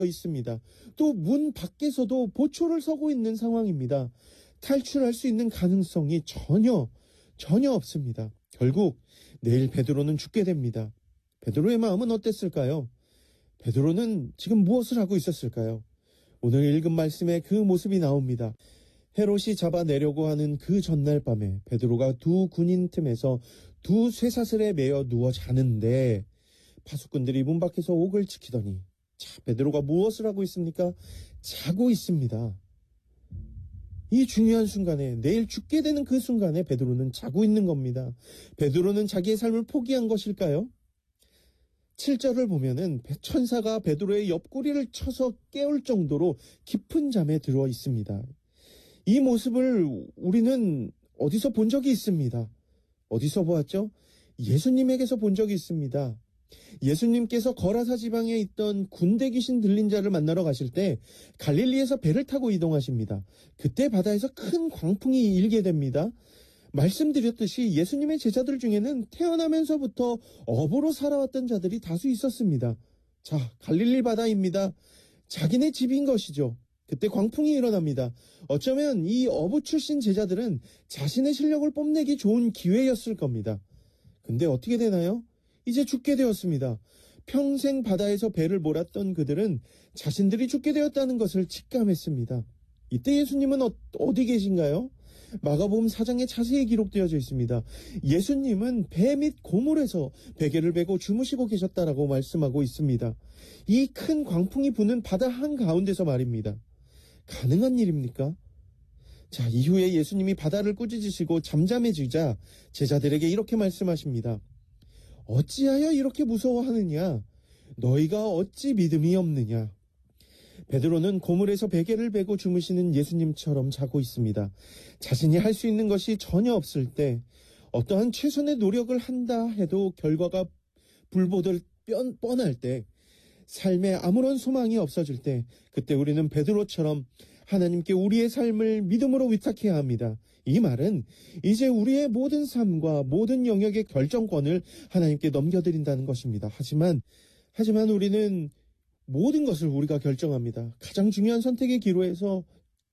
있습니다. 또 문 밖에서도 보초를 서고 있는 상황입니다. 탈출할 수 있는 가능성이 전혀 없습니다. 결국 내일 베드로는 죽게 됩니다. 베드로의 마음은 어땠을까요? 베드로는 지금 무엇을 하고 있었을까요? 오늘 읽은 말씀에 그 모습이 나옵니다. 헤롯이 잡아내려고 하는 그 전날 밤에 베드로가 두 군인 틈에서 두 쇠사슬에 매여 누워 자는데 파수꾼들이 문 밖에서 옥을 지키더니 베드로가 무엇을 하고 있습니까? 자고 있습니다. 이 중요한 순간에, 내일 죽게 되는 그 순간에 베드로는 자고 있는 겁니다. 베드로는 자기의 삶을 포기한 것일까요? 7절을 보면은 천사가 베드로의 옆구리를 쳐서 깨울 정도로 깊은 잠에 들어 있습니다. 이 모습을 우리는 어디서 본 적이 있습니다. 어디서 보았죠? 예수님에게서 본 적이 있습니다. 예수님께서 거라사 지방에 있던 군대 귀신 들린 자를 만나러 가실 때 갈릴리에서 배를 타고 이동하십니다. 그때 바다에서 큰 광풍이 일게 됩니다. 말씀드렸듯이 예수님의 제자들 중에는 태어나면서부터 어부로 살아왔던 자들이 다수 있었습니다. 자, 갈릴리 바다입니다. 자기네 집인 것이죠. 그때 광풍이 일어납니다. 어쩌면 이 어부 출신 제자들은 자신의 실력을 뽐내기 좋은 기회였을 겁니다. 근데 어떻게 되나요? 이제 죽게 되었습니다. 평생 바다에서 배를 몰았던 그들은 자신들이 죽게 되었다는 것을 직감했습니다. 이때 예수님은 어디 계신가요? 마가복음 4장에 자세히 기록되어져 있습니다. 예수님은 배 및 고물에서 베개를 베고 주무시고 계셨다라고 말씀하고 있습니다. 이 큰 광풍이 부는 바다 한가운데서 말입니다. 가능한 일입니까? 자, 이후에 예수님이 바다를 꾸짖으시고 잠잠해지자 제자들에게 이렇게 말씀하십니다. 어찌하여 이렇게 무서워하느냐? 너희가 어찌 믿음이 없느냐? 베드로는 고물에서 베개를 베고 주무시는 예수님처럼 자고 있습니다. 자신이 할 수 있는 것이 전혀 없을 때, 어떠한 최선의 노력을 한다 해도 결과가 불보듯 뻔할 때, 삶에 아무런 소망이 없어질 때, 그때 우리는 베드로처럼 하나님께 우리의 삶을 믿음으로 위탁해야 합니다. 이 말은 이제 우리의 모든 삶과 모든 영역의 결정권을 하나님께 넘겨드린다는 것입니다. 하지만 우리는 모든 것을 우리가 결정합니다. 가장 중요한 선택의 기로에서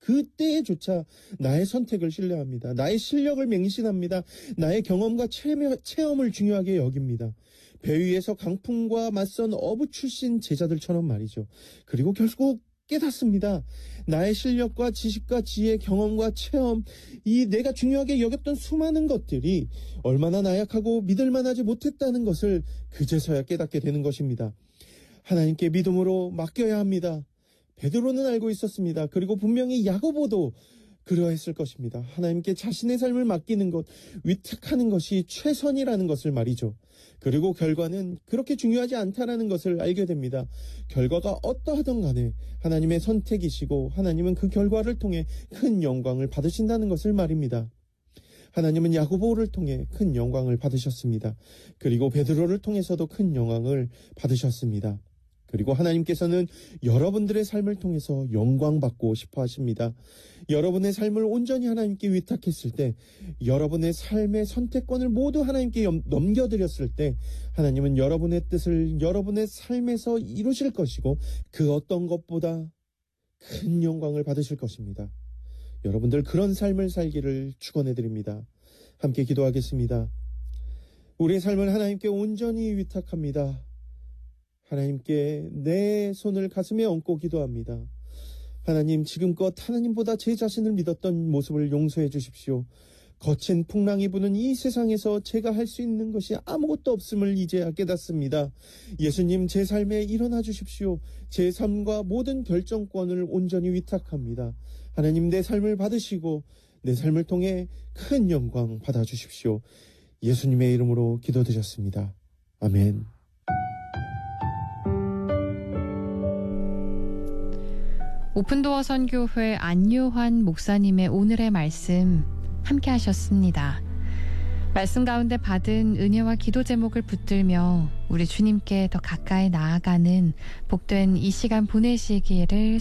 그때조차 나의 선택을 신뢰합니다. 나의 실력을 맹신합니다. 나의 경험과 체험을 중요하게 여깁니다. 배 위에서 강풍과 맞선 어부 출신 제자들처럼 말이죠. 그리고 결국 깨닫습니다. 나의 실력과 지식과 지혜, 경험과 체험, 이 내가 중요하게 여겼던 수많은 것들이 얼마나 나약하고 믿을만하지 못했다는 것을 그제서야 깨닫게 되는 것입니다. 하나님께 믿음으로 맡겨야 합니다. 베드로는 알고 있었습니다. 그리고 분명히 야고보도 그러했을 것입니다. 하나님께 자신의 삶을 맡기는 것, 위탁하는 것이 최선이라는 것을 말이죠. 그리고 결과는 그렇게 중요하지 않다라는 것을 알게 됩니다. 결과가 어떠하든 간에 하나님의 선택이시고 하나님은 그 결과를 통해 큰 영광을 받으신다는 것을 말입니다. 하나님은 야고보를 통해 큰 영광을 받으셨습니다. 그리고 베드로를 통해서도 큰 영광을 받으셨습니다. 그리고 하나님께서는 여러분들의 삶을 통해서 영광받고 싶어 하십니다. 여러분의 삶을 온전히 하나님께 위탁했을 때, 여러분의 삶의 선택권을 모두 하나님께 넘겨드렸을 때, 하나님은 여러분의 뜻을 여러분의 삶에서 이루실 것이고 그 어떤 것보다 큰 영광을 받으실 것입니다. 여러분들 그런 삶을 살기를 축원해드립니다. 함께 기도하겠습니다. 우리의 삶을 하나님께 온전히 위탁합니다. 하나님께 내 손을 가슴에 얹고 기도합니다. 하나님, 지금껏 하나님보다 제 자신을 믿었던 모습을 용서해 주십시오. 거친 풍랑이 부는 이 세상에서 제가 할 수 있는 것이 아무것도 없음을 이제야 깨닫습니다. 예수님, 제 삶에 일어나 주십시오. 제 삶과 모든 결정권을 온전히 위탁합니다. 하나님, 내 삶을 받으시고 내 삶을 통해 큰 영광 받아주십시오. 예수님의 이름으로 기도드렸습니다. 아멘. 오픈도어 선교회 안요환 목사님의 오늘의 말씀 함께 하셨습니다. 말씀 가운데 받은 은혜와 기도 제목을 붙들며 우리 주님께 더 가까이 나아가는 복된 이 시간 보내시기를